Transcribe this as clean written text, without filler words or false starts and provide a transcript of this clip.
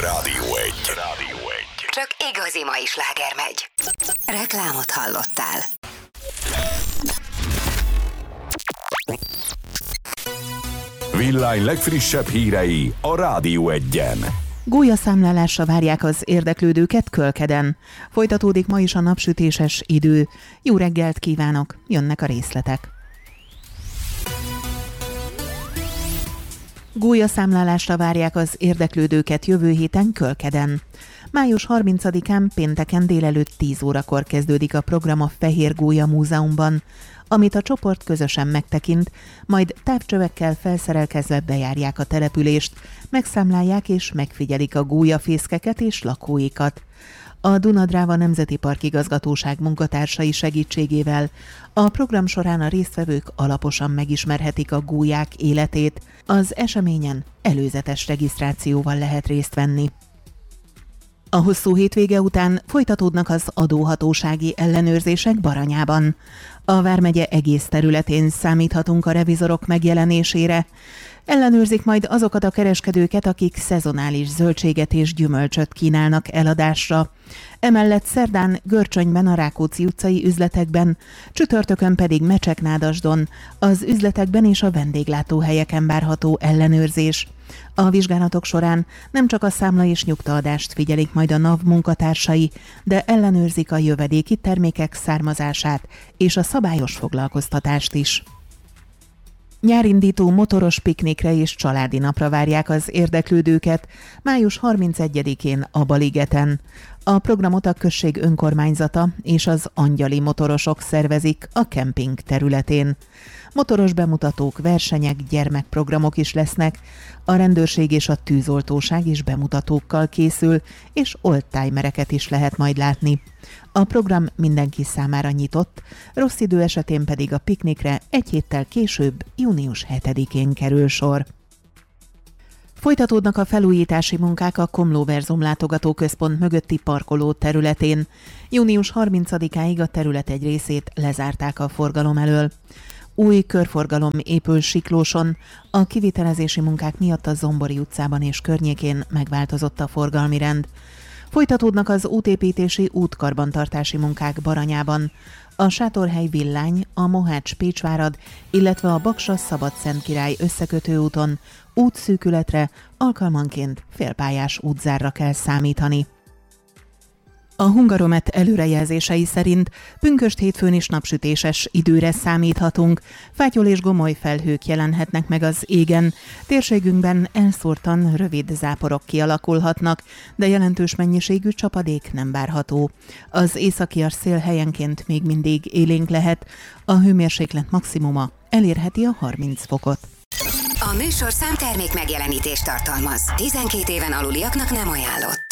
Rádió 1. Csak igazi mai sláger megy. Reklámot hallottál. Villány legfrissebb hírei a Rádió 1-en. Gólyaszámlálásra várják az érdeklődőket Kölkeden. Folytatódik ma is a napsütéses idő. Jó reggelt kívánok, jönnek a részletek. Gólyaszámlálásra várják az érdeklődőket jövő héten Kölkeden. Május 30-án pénteken délelőtt 10 órakor kezdődik a program a Fehér Gólya Múzeumban, amit a csoport közösen megtekint, majd távcsövekkel felszerelkezve bejárják a települést, megszámlálják és megfigyelik a gólyafészkeket és lakóikat. A Duna-Dráva Nemzeti Park Igazgatóság munkatársai segítségével a program során a résztvevők alaposan megismerhetik a gólyák életét. Az eseményen előzetes regisztrációval lehet részt venni. A hosszú hétvége után folytatódnak az adóhatósági ellenőrzések Baranyában. A vármegye egész területén számíthatunk a revizorok megjelenésére. Ellenőrzik majd azokat a kereskedőket, akik szezonális zöldséget és gyümölcsöt kínálnak eladásra. Emellett szerdán Görcsönyben a Rákóczi utcai üzletekben, csütörtökön pedig Mecseknádasdon, az üzletekben és a vendéglátóhelyeken várható ellenőrzés. A vizsgálatok során nem csak a számla és nyugtaadást figyelik majd a NAV munkatársai, de ellenőrzik a jövedéki termékek származását és a szabályos foglalkoztatást is. Nyárindító motoros piknikre és családi napra várják az érdeklődőket május 31-én a Baligeten. A programot a község önkormányzata és az angyali motorosok szervezik a kemping területén. Motoros bemutatók, versenyek, gyermekprogramok is lesznek, a rendőrség és a tűzoltóság is bemutatókkal készül, és oldtimereket is lehet majd látni. A program mindenki számára nyitott, rossz idő esetén pedig a piknikre egy héttel később, június 7-én kerül sor. Folytatódnak a felújítási munkák a Komló-Verzum látogatóközpont mögötti parkoló területén. Június 30-áig a terület egy részét lezárták a forgalom elől. Új körforgalom épül Siklóson, a kivitelezési munkák miatt a Zombori utcában és környékén megváltozott a forgalmi rend. Folytatódnak az útépítési útkarbantartási munkák Baranyában. A Sátorhely Villány, a Mohács-Pécsvárad, illetve a Baksa-Szabadszentkirály összekötő úton útszűkületre, alkalmanként félpályás útzárra kell számítani. A Hungaromet előrejelzései szerint pünkösd hétfőn is napsütéses időre számíthatunk. Fátyol és gomoly felhők jelenhetnek meg az égen. Térségünkben elszórtan rövid záporok kialakulhatnak, de jelentős mennyiségű csapadék nem várható. Az északias szél helyenként még mindig élénk lehet. A hőmérséklet maximuma elérheti a 30 fokot. A műsorszám termék megjelenítést tartalmaz. 12 éven aluliaknak nem ajánlott.